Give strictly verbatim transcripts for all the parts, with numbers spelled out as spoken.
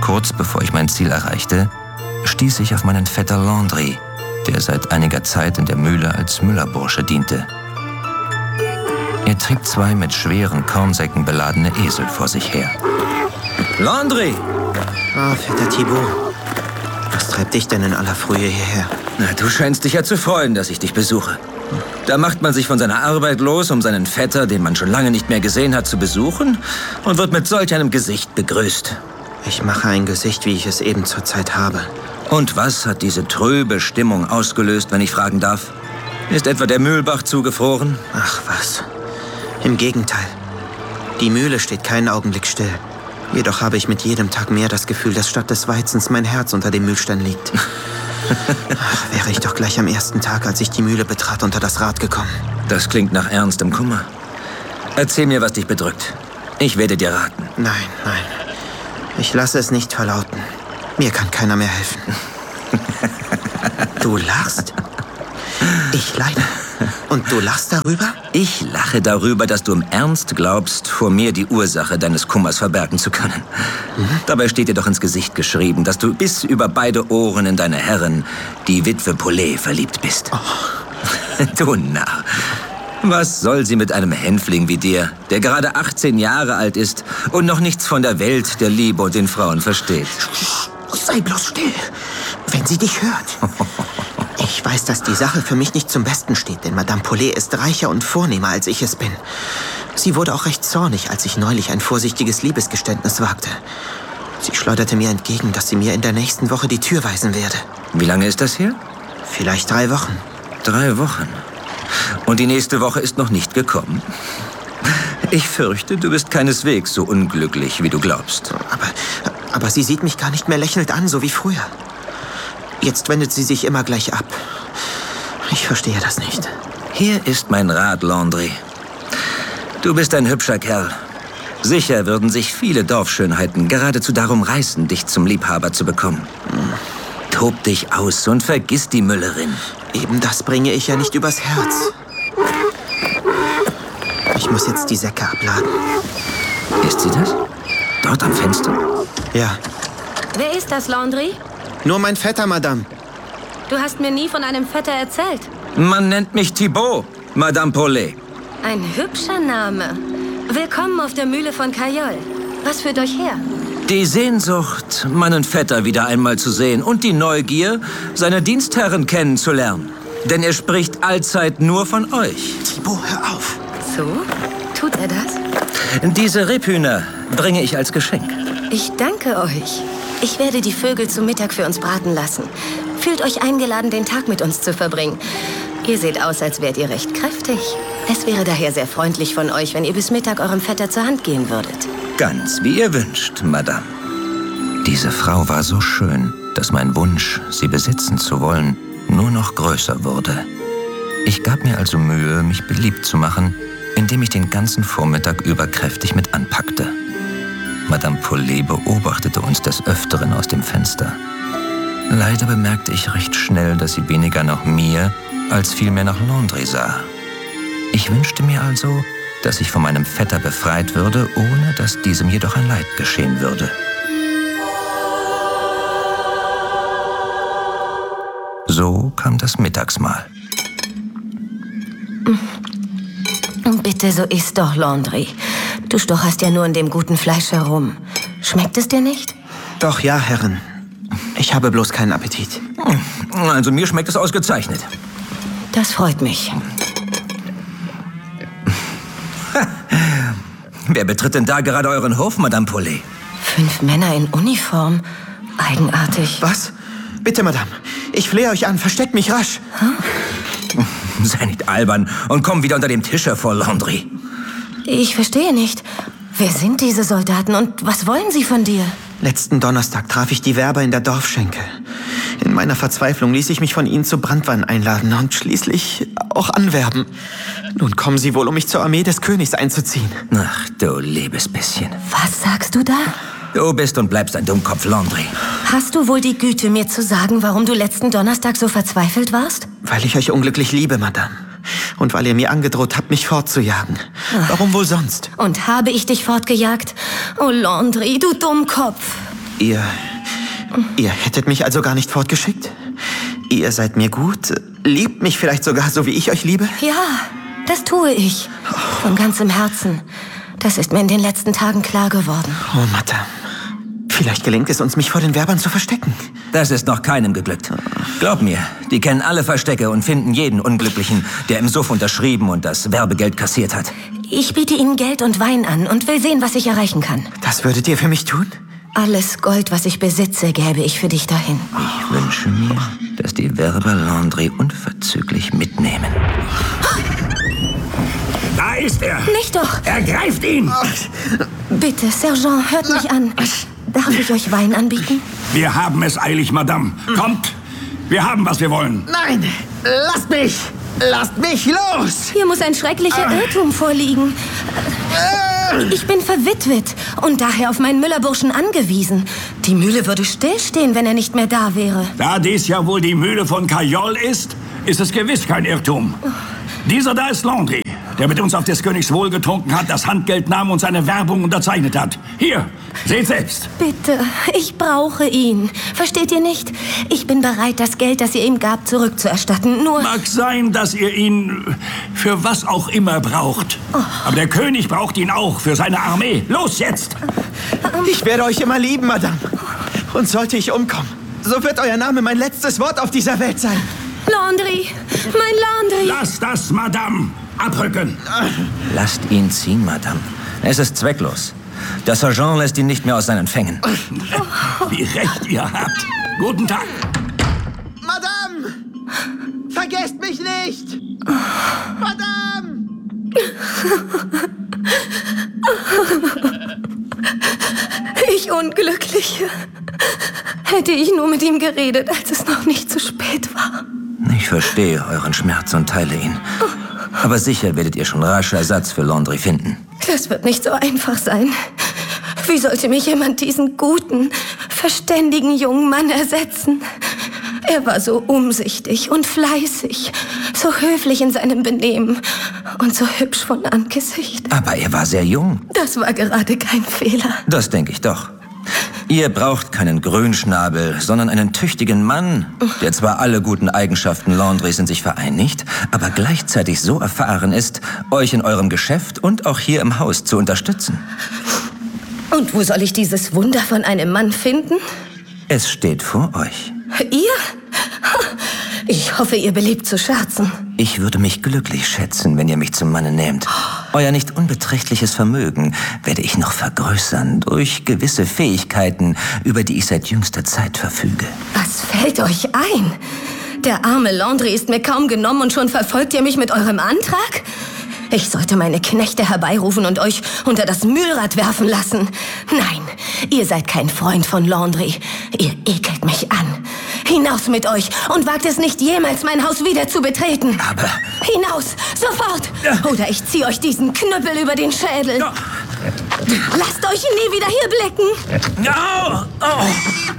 Kurz bevor ich mein Ziel erreichte, stieß ich auf meinen Vetter Landry, der seit einiger Zeit in der Mühle als Müllerbursche diente. Er trieb zwei mit schweren Kornsäcken beladene Esel vor sich her. »Landry!« Ah, Vetter Thibaut. Was treibt dich denn in aller Frühe hierher? Na, du scheinst dich ja zu freuen, dass ich dich besuche. Da macht man sich von seiner Arbeit los, um seinen Vetter, den man schon lange nicht mehr gesehen hat, zu besuchen und wird mit solch einem Gesicht begrüßt. Ich mache ein Gesicht, wie ich es eben zur Zeit habe. Und was hat diese trübe Stimmung ausgelöst, wenn ich fragen darf? Ist etwa der Mühlbach zugefroren? Ach was. Im Gegenteil. Die Mühle steht keinen Augenblick still. Jedoch habe ich mit jedem Tag mehr das Gefühl, dass statt des Weizens mein Herz unter dem Mühlstein liegt. Ach, wäre ich doch gleich am ersten Tag, als ich die Mühle betrat, unter das Rad gekommen. Das klingt nach ernstem Kummer. Erzähl mir, was dich bedrückt. Ich werde dir raten. Nein, nein. Ich lasse es nicht verlauten. Mir kann keiner mehr helfen. Du lachst? Ich leide. Und du lachst darüber? Ich lache darüber, dass du im Ernst glaubst, vor mir die Ursache deines Kummers verbergen zu können. Mhm. Dabei steht dir doch ins Gesicht geschrieben, dass du bis über beide Ohren in deine Herrin, die Witwe Paulet, verliebt bist. Oh. Du Narr. Was soll sie mit einem Hänfling wie dir, der gerade achtzehn Jahre alt ist und noch nichts von der Welt der Liebe und den Frauen versteht? Sei bloß still, wenn sie dich hört. Ich weiß, dass die Sache für mich nicht zum Besten steht, denn Madame Paulet ist reicher und vornehmer, als ich es bin. Sie wurde auch recht zornig, als ich neulich ein vorsichtiges Liebesgeständnis wagte. Sie schleuderte mir entgegen, dass sie mir in der nächsten Woche die Tür weisen werde. Wie lange ist das her? Vielleicht drei Wochen. Drei Wochen? Und die nächste Woche ist noch nicht gekommen? Ich fürchte, du bist keineswegs so unglücklich, wie du glaubst. Aber, aber sie sieht mich gar nicht mehr lächelnd an, so wie früher. Jetzt wendet sie sich immer gleich ab. Ich verstehe das nicht. Hier ist mein Rat, Landry. Du bist ein hübscher Kerl. Sicher würden sich viele Dorfschönheiten geradezu darum reißen, dich zum Liebhaber zu bekommen. Hm. Tob dich aus und vergiss die Müllerin. Eben das bringe ich ja nicht übers Herz. Ich muss jetzt die Säcke abladen. Ist sie das? Dort am Fenster? Ja. Wer ist das, Landry? Nur mein Vetter, Madame. Du hast mir nie von einem Vetter erzählt. Man nennt mich Thibaut, Madame Paulet. Ein hübscher Name. Willkommen auf der Mühle von Caillol. Was führt euch her? Die Sehnsucht, meinen Vetter wieder einmal zu sehen und die Neugier, seine Dienstherren kennenzulernen. Denn er spricht allzeit nur von euch. Thibaut, hör auf. So? Tut er das? Diese Rebhühner bringe ich als Geschenk. Ich danke euch. Ich werde die Vögel zu Mittag für uns braten lassen. Fühlt euch eingeladen, den Tag mit uns zu verbringen. Ihr seht aus, als wärt ihr recht kräftig. Es wäre daher sehr freundlich von euch, wenn ihr bis Mittag eurem Vetter zur Hand gehen würdet. Ganz wie ihr wünscht, Madame. Diese Frau war so schön, dass mein Wunsch, sie besitzen zu wollen, nur noch größer wurde. Ich gab mir also Mühe, mich beliebt zu machen, indem ich den ganzen Vormittag über kräftig mit anpackte. Madame Paulet beobachtete uns des Öfteren aus dem Fenster. Leider bemerkte ich recht schnell, dass sie weniger nach mir, als vielmehr nach Landry sah. Ich wünschte mir also, dass ich von meinem Vetter befreit würde, ohne dass diesem jedoch ein Leid geschehen würde. So kam das Mittagsmahl. Bitte, so isst doch, Landry. Du stocherst ja nur in dem guten Fleisch herum. Schmeckt es dir nicht? Doch, ja, Herrin. Ich habe bloß keinen Appetit. Also mir schmeckt es ausgezeichnet. Das freut mich. Wer betritt denn da gerade euren Hof, Madame Paulet? Fünf Männer in Uniform. Eigenartig. Was? Bitte, Madame. Ich flehe euch an. Versteckt mich rasch. Huh? Sei nicht albern und komm wieder unter dem Tisch hervor, Landry. Ich verstehe nicht. Wer sind diese Soldaten und was wollen sie von dir? Letzten Donnerstag traf ich die Werber in der Dorfschenke. In meiner Verzweiflung ließ ich mich von ihnen zu Branntwein einladen und schließlich auch anwerben. Nun kommen sie wohl, um mich zur Armee des Königs einzuziehen. Ach, du liebes bisschen. Was sagst du da? Du bist und bleibst ein Dummkopf, Landry. Hast du wohl die Güte, mir zu sagen, warum du letzten Donnerstag so verzweifelt warst? Weil ich euch unglücklich liebe, Madame. Und weil ihr mir angedroht habt, mich fortzujagen. Warum wohl sonst? Und habe ich dich fortgejagt? Oh, Landry, du Dummkopf. Ihr... Ihr hättet mich also gar nicht fortgeschickt? Ihr seid mir gut, liebt mich vielleicht sogar so, wie ich euch liebe? Ja, das tue ich. Von ganzem Herzen. Das ist mir in den letzten Tagen klar geworden. Oh, Madame. Vielleicht gelingt es uns, mich vor den Werbern zu verstecken. Das ist noch keinem geglückt. Glaub mir, die kennen alle Verstecke und finden jeden Unglücklichen, der im Suff unterschrieben und das Werbegeld kassiert hat. Ich biete Ihnen Geld und Wein an und will sehen, was ich erreichen kann. Das würdet ihr für mich tun? Alles Gold, was ich besitze, gäbe ich für dich dahin. Ich wünsche mir, dass die Werber Landry unverzüglich mitnehmen. Da ist er! Nicht doch! Ergreift ihn! Bitte, Sergeant, hört mich an. Darf ich euch Wein anbieten? Wir haben es eilig, Madame. Kommt! Wir haben, was wir wollen. Nein! Lasst mich! Lasst mich los! Hier muss ein schrecklicher Irrtum vorliegen. Ich bin verwitwet und daher auf meinen Müllerburschen angewiesen. Die Mühle würde stillstehen, wenn er nicht mehr da wäre. Da dies ja wohl die Mühle von Caillol ist, ist es gewiss kein Irrtum. Dieser da ist Landry, der mit uns auf des Königs Wohl getrunken hat, das Handgeld nahm und seine Werbung unterzeichnet hat. Hier, seht selbst. Bitte, ich brauche ihn. Versteht ihr nicht? Ich bin bereit, das Geld, das ihr ihm gab, zurückzuerstatten. Nur... Mag sein, dass ihr ihn für was auch immer braucht. Oh. Aber der König braucht ihn auch für seine Armee. Los jetzt! Ich werde euch immer lieben, Madame. Und sollte ich umkommen, so wird euer Name mein letztes Wort auf dieser Welt sein. Landry, mein Landry. Lasst das, Madame. Abrücken. Lasst ihn ziehen, Madame. Es ist zwecklos. Der Sergeant lässt ihn nicht mehr aus seinen Fängen. Wie recht ihr habt. Guten Tag. Madame! Vergesst mich nicht! Madame! Ich Unglückliche. Hätte ich nur mit ihm geredet, als es noch nicht zu spät war. Ich verstehe euren Schmerz und teile ihn. Aber sicher werdet ihr schon rasch Ersatz für Landry finden. Das wird nicht so einfach sein. Wie sollte mich jemand diesen guten, verständigen jungen Mann ersetzen? Er war so umsichtig und fleißig, so höflich in seinem Benehmen und so hübsch von Angesicht. Aber er war sehr jung. Das war gerade kein Fehler. Das denke ich doch. Ihr braucht keinen Grünschnabel, sondern einen tüchtigen Mann, der zwar alle guten Eigenschaften Landrys in sich vereinigt, aber gleichzeitig so erfahren ist, euch in eurem Geschäft und auch hier im Haus zu unterstützen. Und wo soll ich dieses Wunder von einem Mann finden? Es steht vor euch. Ihr? Ich hoffe, ihr beliebt zu scherzen. Ich würde mich glücklich schätzen, wenn ihr mich zum Manne nehmt. Euer nicht unbeträchtliches Vermögen werde ich noch vergrößern durch gewisse Fähigkeiten, über die ich seit jüngster Zeit verfüge. Was fällt euch ein? Der arme Landry ist mir kaum genommen und schon verfolgt ihr mich mit eurem Antrag? Ich sollte meine Knechte herbeirufen und euch unter das Mühlrad werfen lassen. Nein, ihr seid kein Freund von Landry. Ihr ekelt mich an. Hinaus mit euch und wagt es nicht jemals, mein Haus wieder zu betreten. Aber... Hinaus, sofort! Oder ich ziehe euch diesen Knüppel über den Schädel. Ja. Lasst euch nie wieder hier blicken. Oh, oh.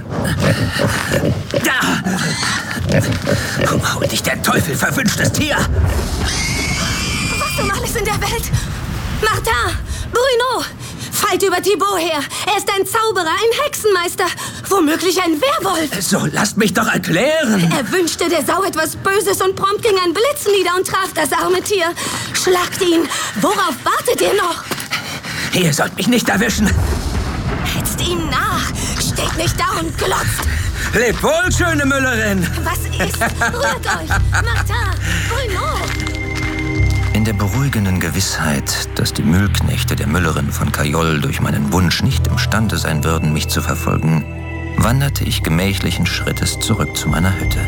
Da! Hol dich der Teufel, verwünschtes Tier! Was um alles in der Welt? Martin! Bruno! Fallt über Thibaut her! Er ist ein Zauberer, ein Hexenmeister! Womöglich ein Werwolf! So, lasst mich doch erklären! Er wünschte der Sau etwas Böses und prompt ging ein Blitz nieder und traf das arme Tier. Schlagt ihn! Worauf wartet ihr noch? Ihr sollt mich nicht erwischen! Hetzt ihm nach! Steht nicht da und glotzt! Lebt wohl, schöne Müllerin! Was ist? Rührt euch! Martin! Bruno! In der beruhigenden Gewissheit, dass die Mühlknechte der Müllerin von Caillol durch meinen Wunsch nicht imstande sein würden, mich zu verfolgen, wanderte ich gemächlichen Schrittes zurück zu meiner Hütte.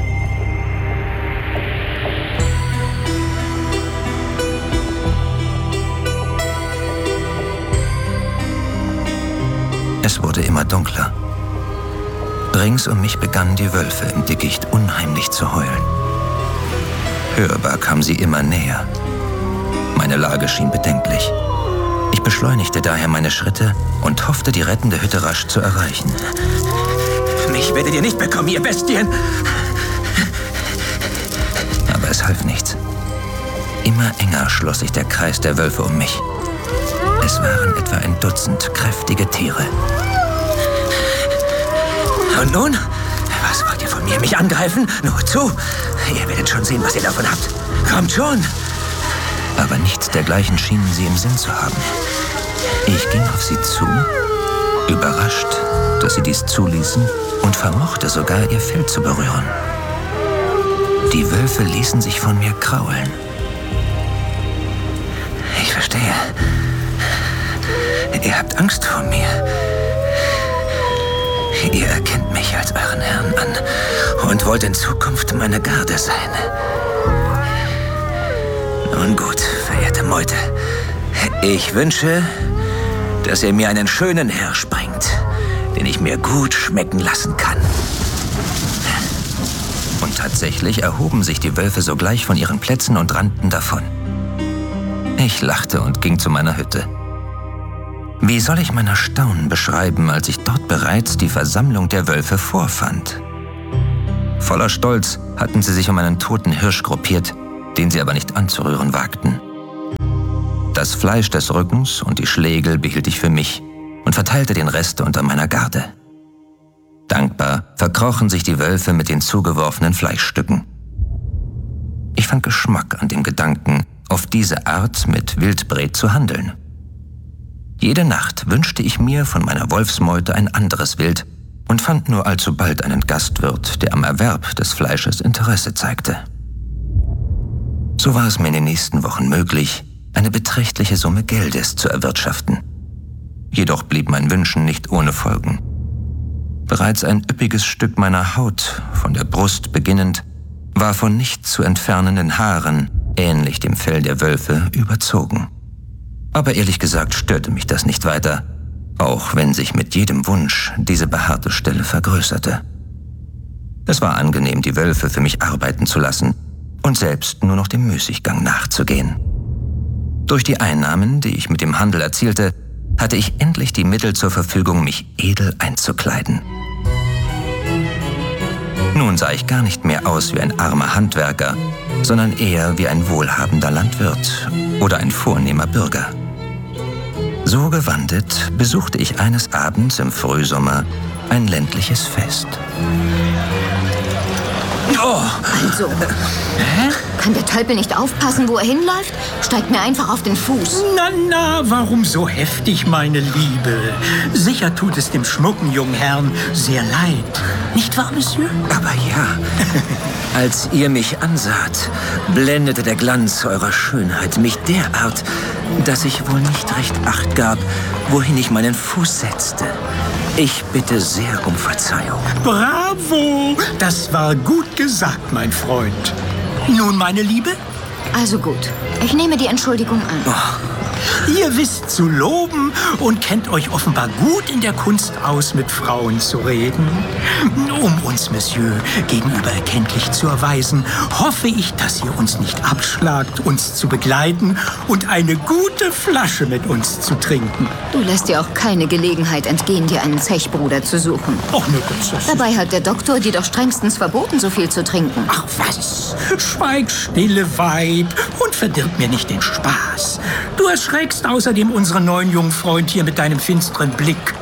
Es wurde immer dunkler. Rings um mich begannen die Wölfe im Dickicht unheimlich zu heulen. Hörbar kam sie immer näher. Meine Lage schien bedenklich. Ich beschleunigte daher meine Schritte und hoffte, die rettende Hütte rasch zu erreichen. Mich werdet ihr nicht bekommen, ihr Bestien! Aber es half nichts. Immer enger schloss sich der Kreis der Wölfe um mich. Es waren etwa ein Dutzend kräftige Tiere. Und nun? Was wollt ihr von mir? Mich angreifen? Nur zu. Ihr werdet schon sehen, was ihr davon habt. Kommt schon. Aber nichts dergleichen schienen sie im Sinn zu haben. Ich ging auf sie zu, überrascht, dass sie dies zuließen, und vermochte sogar, ihr Fell zu berühren. Die Wölfe ließen sich von mir kraulen. Ich verstehe. Ihr habt Angst vor mir. Ihr erkennt mich als euren Herrn an und wollt in Zukunft meine Garde sein. Nun gut, verehrte Meute. Ich wünsche, dass ihr mir einen schönen Hirsch bringt, den ich mir gut schmecken lassen kann. Und tatsächlich erhoben sich die Wölfe sogleich von ihren Plätzen und rannten davon. Ich lachte und ging zu meiner Hütte. Wie soll ich mein Erstaunen beschreiben, als ich dort bereits die Versammlung der Wölfe vorfand? Voller Stolz hatten sie sich um einen toten Hirsch gruppiert, den sie aber nicht anzurühren wagten. Das Fleisch des Rückens und die Schlegel behielt ich für mich und verteilte den Rest unter meiner Garde. Dankbar verkrochen sich die Wölfe mit den zugeworfenen Fleischstücken. Ich fand Geschmack an dem Gedanken, auf diese Art mit Wildbret zu handeln. Jede Nacht wünschte ich mir von meiner Wolfsmeute ein anderes Wild und fand nur allzu bald einen Gastwirt, der am Erwerb des Fleisches Interesse zeigte. So war es mir in den nächsten Wochen möglich, eine beträchtliche Summe Geldes zu erwirtschaften. Jedoch blieb mein Wünschen nicht ohne Folgen. Bereits ein üppiges Stück meiner Haut, von der Brust beginnend, war von nicht zu entfernenden Haaren, ähnlich dem Fell der Wölfe, überzogen. Aber ehrlich gesagt störte mich das nicht weiter, auch wenn sich mit jedem Wunsch diese behaarte Stelle vergrößerte. Es war angenehm, die Wölfe für mich arbeiten zu lassen und selbst nur noch dem Müßiggang nachzugehen. Durch die Einnahmen, die ich mit dem Handel erzielte, hatte ich endlich die Mittel zur Verfügung, mich edel einzukleiden. Nun sah ich gar nicht mehr aus wie ein armer Handwerker, sondern eher wie ein wohlhabender Landwirt oder ein vornehmer Bürger. So gewandet besuchte ich eines Abends im Frühsommer ein ländliches Fest. Oh! Also, Hä? kann der Tölpel nicht aufpassen, wo er hinläuft? Steigt mir einfach auf den Fuß. Na, na, warum so heftig, meine Liebe? Sicher tut es dem schmucken jungen Herrn sehr leid. Nicht wahr, Monsieur? Aber ja, als ihr mich ansaht, blendete der Glanz eurer Schönheit mich derart, dass ich wohl nicht recht Acht gab, wohin ich meinen Fuß setzte. Ich bitte sehr um Verzeihung. Bravo! Das war gut gesagt, mein Freund. Nun, meine Liebe? Also gut, ich nehme die Entschuldigung an. Oh. Ihr wisst zu loben und kennt euch offenbar gut in der Kunst aus, mit Frauen zu reden. Um uns, Monsieur, gegenüber erkenntlich zu erweisen, hoffe ich, dass ihr uns nicht abschlagt, uns zu begleiten und eine gute Flasche mit uns zu trinken. Du lässt dir auch keine Gelegenheit entgehen, dir einen Zechbruder zu suchen. Ach, ne Prinzessin. Dabei hat der Doktor dir doch strengstens verboten, so viel zu trinken. Ach was, schweig, stille Weib, und verdirb mir nicht den Spaß. Du erschreckst außerdem unseren neuen jungen Freund hier mit deinem finsteren Blick.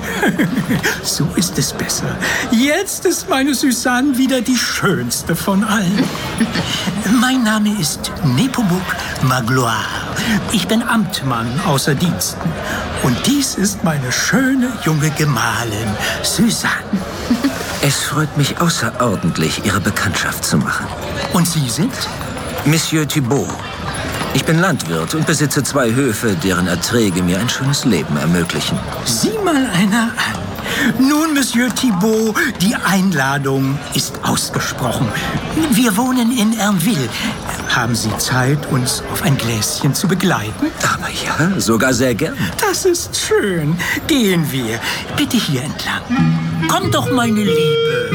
So ist es besser. Jetzt ist meine Suzanne wieder die schönste von allen. Mein Name ist Nepomuk Magloire. Ich bin Amtmann außer Diensten. Und dies ist meine schöne junge Gemahlin, Suzanne. Es freut mich außerordentlich, Ihre Bekanntschaft zu machen. Und Sie sind? Monsieur Thibaut. Ich bin Landwirt und besitze zwei Höfe, deren Erträge mir ein schönes Leben ermöglichen. Sieh mal einer an. Nun, Monsieur Thibaut, die Einladung ist ausgesprochen. Wir wohnen in Ernville. Haben Sie Zeit, uns auf ein Gläschen zu begleiten? Aber ja, sogar sehr gern. Das ist schön. Gehen wir. Bitte hier entlang. Komm doch, meine Liebe.